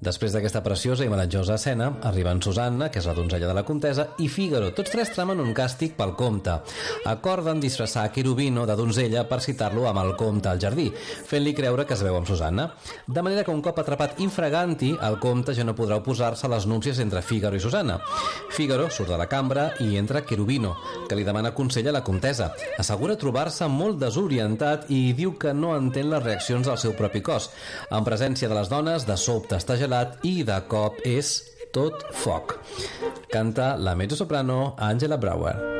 Després d'aquesta preciosa i melanjosa escena, arriben Susanna, que és la donzella de la comtessa, i Fígaro. Tots tres tramen un càstig pel comte. Acorden disfressar Cherubino de donzella per citar-lo amb el comte al jardí, fent-li creure que es veu amb Susanna. De manera que un cop atrapat infraganti, el comte ja no podrà oposar-se a les núpcies entre Fígaro i Susanna. Fígaro surt de la cambra i entra Cherubino, que li demana consell a la comtessa. Assegura trobar-se molt desorientat i diu que no entén les reaccions del seu propi cos. En presència de les dones, de sobte està gelat i de cop és tot foc. Canta la mezzosoprano Angela Bauer.